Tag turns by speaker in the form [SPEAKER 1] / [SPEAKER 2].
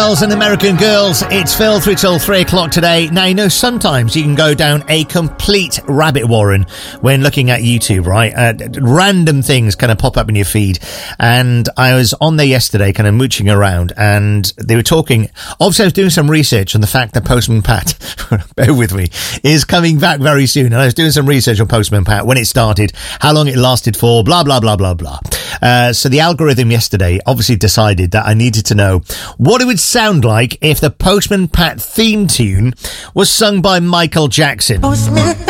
[SPEAKER 1] Girls and American Girls, it's Phil through till 3 o'clock today. Now, you know, sometimes you can go down a complete rabbit warren when looking at YouTube, right? Random things kind of pop up in your feed. And I was on there yesterday kind of mooching around, and they were talking. Obviously, I was doing some research on the fact that Postman Pat, bear with me, is coming back very soon. And I was doing some research on Postman Pat, when it started, how long it lasted for, blah, blah, blah, blah, blah. So the algorithm yesterday obviously decided that I needed to know what it would sound like if the Postman Pat theme tune was sung by Michael Jackson.
[SPEAKER 2] Postman